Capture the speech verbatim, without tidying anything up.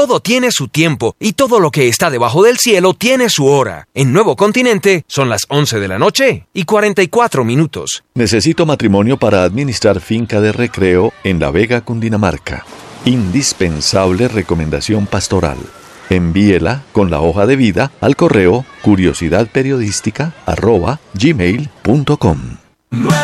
Todo tiene su tiempo y todo lo que está debajo del cielo tiene su hora. En Nuevo Continente son las once de la noche y cuarenta y cuatro minutos. Necesito matrimonio para administrar finca de recreo en La Vega, Cundinamarca. Indispensable recomendación pastoral. Envíela con la hoja de vida al correo curiosidadperiodística arroba gmail punto com.